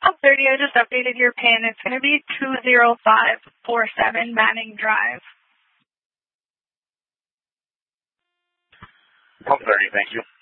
Oh, 30, I just updated your PIN. It's going to be 20547 Manning Drive. Oh, 30, thank you.